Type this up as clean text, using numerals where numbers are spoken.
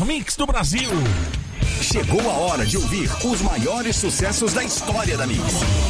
Mix do Brasil. Chegou a hora de ouvir os maiores sucessos da história da Mix.